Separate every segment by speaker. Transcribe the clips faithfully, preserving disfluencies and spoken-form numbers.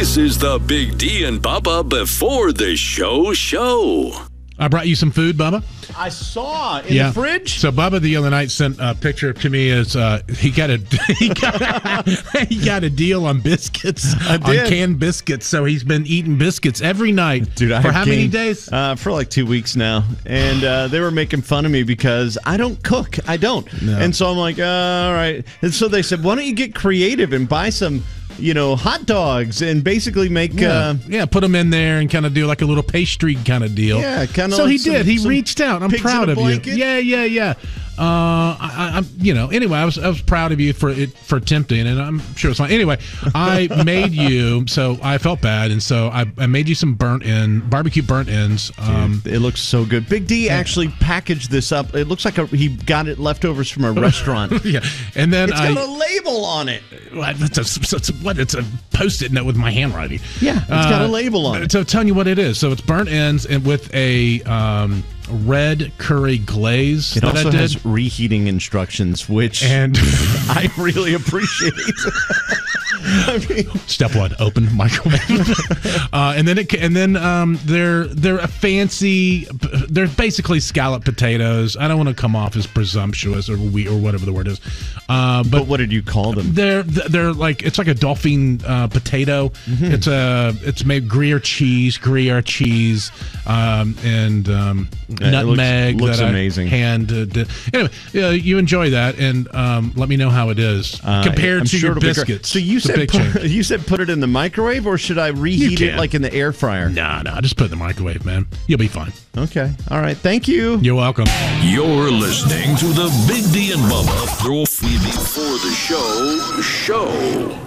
Speaker 1: This is the Big D and Bubba before the show show.
Speaker 2: I brought you some food, Bubba.
Speaker 3: I saw in
Speaker 2: yeah.
Speaker 3: the fridge.
Speaker 2: So Bubba the other night sent a picture to me as uh, he got a he got, he got a deal on biscuits,
Speaker 3: I did.
Speaker 2: on canned biscuits. So he's been eating biscuits every night.
Speaker 3: Dude, I
Speaker 2: for
Speaker 3: have
Speaker 2: how many
Speaker 3: gained,
Speaker 2: days?
Speaker 3: Uh, for like two weeks now, and uh, they were making fun of me because I don't cook. I don't,
Speaker 2: No.
Speaker 3: and so I'm like, uh, all right. And so they said, why don't you get creative and buy some, you know, hot dogs and basically make
Speaker 2: Yeah,
Speaker 3: uh,
Speaker 2: yeah put them in there and kind of do like a little pastry kind of deal.
Speaker 3: Yeah, kind of.
Speaker 2: So
Speaker 3: like
Speaker 2: he
Speaker 3: some,
Speaker 2: did. He
Speaker 3: some
Speaker 2: reached out. I'm
Speaker 3: pigs
Speaker 2: proud
Speaker 3: in a
Speaker 2: of
Speaker 3: blanket.
Speaker 2: you. Yeah, yeah, yeah. Uh, I, I'm, you know. Anyway, I was I was proud of you for it for attempting, and I'm sure it's fine. Anyway, I made you, so I felt bad, and so I, I made you some burnt end barbecue burnt ends. Um,
Speaker 3: Dude, it looks so good. Big D actually packaged this up. It looks like a, he got it leftovers from a restaurant.
Speaker 2: yeah, and then
Speaker 3: It's
Speaker 2: I.
Speaker 3: got a label on it.
Speaker 2: What, it's, a, it's, a, what, it's a post-it note with my handwriting.
Speaker 3: Yeah, it's got a label on it.
Speaker 2: So telling you what it is. So it's burnt ends and with a um, red curry glaze
Speaker 3: It
Speaker 2: that
Speaker 3: also
Speaker 2: I did.
Speaker 3: has reheating instructions, which
Speaker 2: and
Speaker 3: I really appreciate. I mean,
Speaker 2: step one: open microwave, uh, and then it and then um, they're they're a fancy. They're basically scalloped potatoes. I don't want to come off as presumptuous or we or whatever the word is, uh, but,
Speaker 3: but what did you call them?
Speaker 2: They're they're like it's like a Dauphine uh, potato.
Speaker 3: Mm-hmm.
Speaker 2: It's a it's made Gruyere cheese, Gruyere cheese, um, and um,
Speaker 3: Yeah, it
Speaker 2: nutmeg.
Speaker 3: looks- looks
Speaker 2: that I
Speaker 3: amazing.
Speaker 2: Hand uh, did. Anyway, uh, you enjoy that, and um, let me know how it is
Speaker 3: Uh,
Speaker 2: compared
Speaker 3: I'm
Speaker 2: to
Speaker 3: sure
Speaker 2: your
Speaker 3: it'll be great.
Speaker 2: biscuits.
Speaker 3: So you
Speaker 2: It's a
Speaker 3: said
Speaker 2: big
Speaker 3: put,
Speaker 2: change.
Speaker 3: you said put it in the microwave, or should I reheat
Speaker 2: You
Speaker 3: it
Speaker 2: can.
Speaker 3: like in the air fryer?
Speaker 2: Nah, nah, just put it in the microwave, man. You'll be fine.
Speaker 3: Okay, all right. Thank you.
Speaker 2: You're welcome.
Speaker 1: You're listening to the Big D and Bubba Throw before the show show.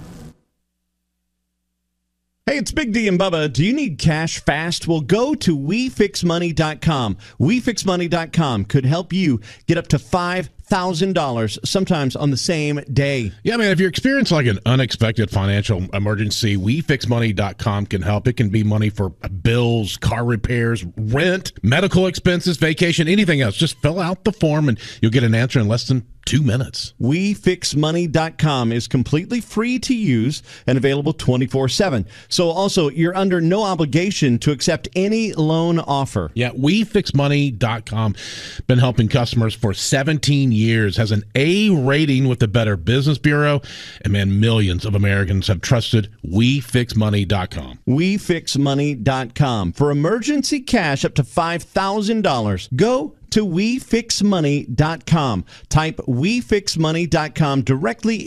Speaker 3: Hey, it's Big D and Bubba. Do you need cash fast? Well, go to we fix money dot com. we fix money dot com could help you get up to five thousand dollars, sometimes on the same day.
Speaker 2: Yeah, man, if you're experiencing like an unexpected financial emergency, we fix money dot com can help. It can be money for bills, car repairs, rent, medical expenses, vacation, anything else. Just fill out the form and you'll get an answer in less than two minutes.
Speaker 3: we fix money dot com is completely free to use and available twenty-four seven. So also, you're under no obligation to accept any loan offer.
Speaker 2: Yeah, we fix money dot com. Been helping customers for seventeen years, has an A rating with the Better Business Bureau, and man, millions of Americans have trusted we fix money dot com.
Speaker 3: we fix money dot com. For emergency cash up to five thousand dollars, go to we fix money dot com. Type we fix money dot com directly